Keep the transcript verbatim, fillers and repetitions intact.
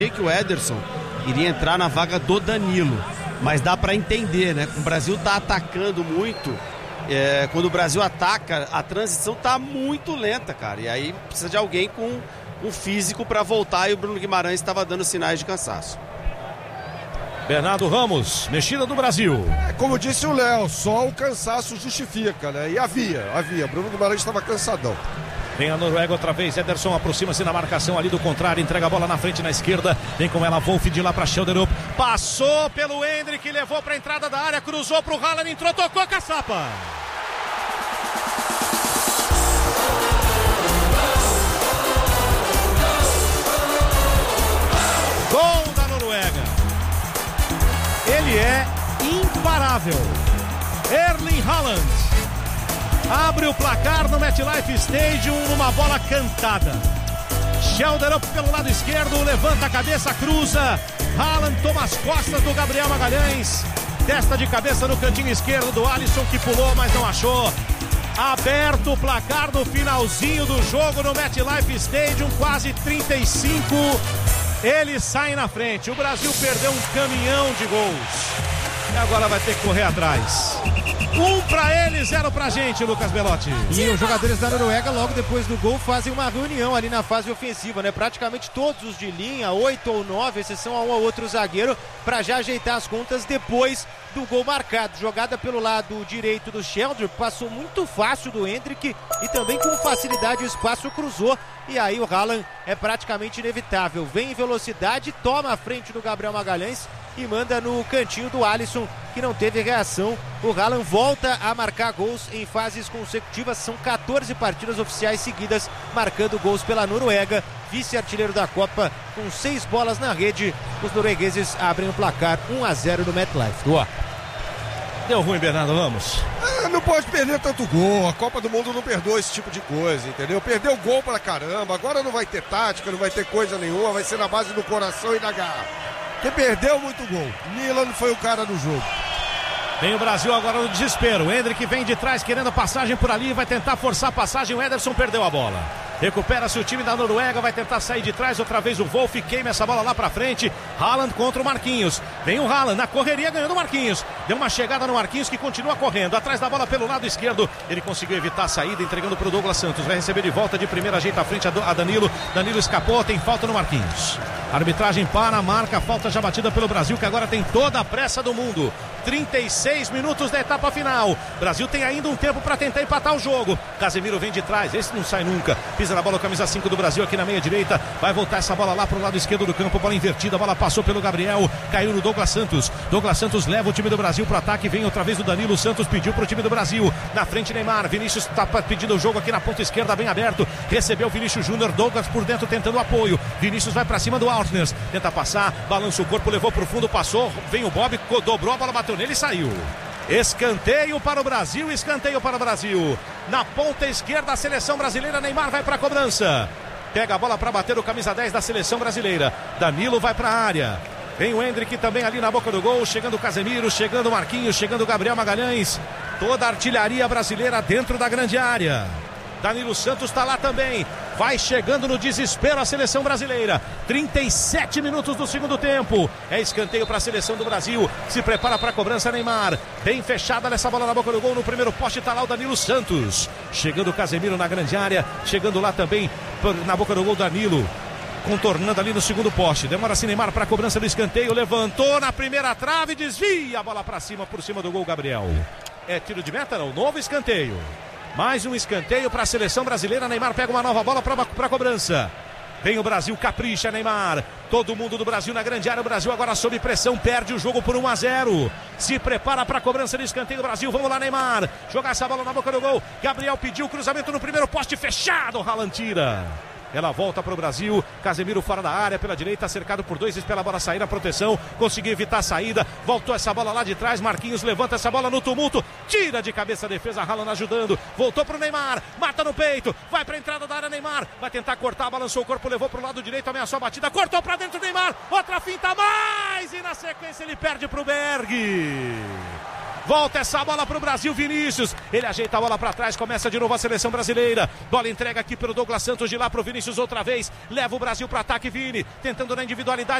que o Ederson iria entrar na vaga do Danilo, mas dá para entender, né? O Brasil tá atacando muito, é, quando o Brasil ataca, a transição tá muito lenta, cara, e aí precisa de alguém com um físico para voltar, e o Bruno Guimarães estava dando sinais de cansaço. Bernardo Ramos, mexida do Brasil. É, como disse o Léo, só o cansaço justifica, né? E havia, havia, Bruno Guimarães estava cansadão. Vem a Noruega outra vez, Ederson aproxima-se na marcação ali do contrário, entrega a bola na frente na esquerda, vem com ela Wolf de lá para Schelderup, passou pelo Endrick, levou para a entrada da área, cruzou para o Haaland, entrou, tocou, caçapa. Gol da Noruega. Ele é imparável. Erling Haaland abre o placar no MetLife Stadium numa bola cantada. Schelderup pelo lado esquerdo, levanta a cabeça, cruza. Haaland toma as costas do Gabriel Magalhães. Testa de cabeça no cantinho esquerdo do Alisson, que pulou, mas não achou. Aberto o placar no finalzinho do jogo no MetLife Stadium, quase trinta e cinco. Ele sai na frente. O Brasil perdeu um caminhão de gols. E agora vai ter que correr atrás. Um pra ele, zero pra gente, Lucas Belotti. E os jogadores da Noruega, logo depois do gol, fazem uma reunião ali na fase ofensiva, né? Praticamente todos os de linha, oito ou nove, exceção a um ou outro zagueiro, pra já ajeitar as contas depois do gol marcado. Jogada pelo lado direito do Schelderup, passou muito fácil do Endrick e também com facilidade o espaço cruzou. E aí o Haaland é praticamente inevitável. Vem em velocidade, toma a frente do Gabriel Magalhães e manda no cantinho do Alisson, que não teve reação. O Haaland volta a marcar gols em fases consecutivas. São quatorze partidas oficiais seguidas marcando gols pela Noruega. Vice-artilheiro da Copa com seis bolas na rede. Os noruegueses abrem o placar um a zero no MetLife. Boa. Deu ruim, Bernardo Ramos. Ah, não pode perder tanto gol. A Copa do Mundo não perdoa esse tipo de coisa, entendeu? Perdeu gol pra caramba. Agora não vai ter tática, não vai ter coisa nenhuma. Vai ser na base do coração e da garra. Porque perdeu muito gol. Milan foi o cara do jogo. Tem o Brasil agora no desespero. O Endrick vem de trás querendo a passagem por ali. Vai tentar forçar a passagem. O Ederson perdeu a bola. Recupera-se o time da Noruega. Vai tentar sair de trás. Outra vez o Wolf queima essa bola lá pra frente. Haaland contra o Marquinhos. Vem o Haaland na correria ganhando o Marquinhos. Deu uma chegada no Marquinhos que continua correndo. Atrás da bola pelo lado esquerdo. Ele conseguiu evitar a saída entregando pro Douglas Santos. Vai receber de volta de primeira, ajeita a frente a Danilo. Danilo escapou. Tem falta no Marquinhos. A arbitragem para, marca a falta já batida pelo Brasil, que agora tem toda a pressa do mundo. trinta e seis minutos da etapa final. Brasil tem ainda um tempo para tentar empatar o jogo. Casemiro vem de trás, esse não sai nunca. Pisa na bola, camisa cinco do Brasil aqui na meia direita. Vai voltar essa bola lá pro lado esquerdo do campo. Bola invertida, a bola passou pelo Gabriel. Caiu no Douglas Santos. Douglas Santos leva o time do Brasil pro ataque. Vem outra vez o Danilo. Santos pediu pro time do Brasil. Na frente Neymar. Vinícius tá pedindo o jogo aqui na ponta esquerda, bem aberto. Recebeu o Vinícius Júnior. Douglas por dentro tentando apoio. Vinícius vai pra cima do Altners. Tenta passar, balança o corpo, levou pro fundo, passou. Vem o Bob, dobrou, a bola bateu nele e saiu. Escanteio para o Brasil, escanteio para o Brasil. Na ponta esquerda, a seleção brasileira. Neymar vai para a cobrança. Pega a bola para bater o camisa dez da seleção brasileira. Danilo vai para a área. Vem o Endrick também ali na boca do gol. Chegando o Casemiro, chegando o Marquinhos, chegando o Gabriel Magalhães. Toda a artilharia brasileira dentro da grande área. Danilo Santos está lá também. Vai chegando no desespero a seleção brasileira. trinta e sete minutos do segundo tempo. É escanteio para a seleção do Brasil. Se prepara para a cobrança Neymar. Bem fechada nessa bola na boca do gol. No primeiro poste está lá o Danilo Santos. Chegando o Casemiro na grande área. Chegando lá também na boca do gol Danilo. Contornando ali no segundo poste. Demora-se Neymar para a cobrança do escanteio. Levantou na primeira trave. Desvia a bola para cima, por cima do gol Gabriel. É tiro de meta não? Novo escanteio. Mais um escanteio para a seleção brasileira. Neymar pega uma nova bola para a cobrança. Vem o Brasil, capricha Neymar. Todo mundo do Brasil na grande área. O Brasil agora sob pressão, perde o jogo por um a zero. Se prepara para a cobrança do escanteio do Brasil. Vamos lá, Neymar. Jogar essa bola na boca do gol. Gabriel pediu o cruzamento no primeiro poste fechado. Haaland tira. Ela volta para o Brasil. Casemiro fora da área pela direita, cercado por dois, espera a bola sair na proteção, conseguiu evitar a saída, voltou essa bola lá de trás. Marquinhos levanta essa bola no tumulto, tira de cabeça a defesa. Haaland ajudando, voltou para o Neymar, mata no peito, vai para a entrada da área. Neymar vai tentar cortar, balançou o corpo, levou para o lado direito, ameaçou a batida, cortou para dentro. Neymar, outra finta a mais, e na sequência ele perde para o Berg. Volta essa bola pro Brasil, Vinícius. Ele ajeita a bola para trás, começa de novo a seleção brasileira. Bola entrega aqui pelo Douglas Santos, de lá pro Vinícius outra vez. Leva o Brasil pro ataque, Vini. Tentando na individualidade.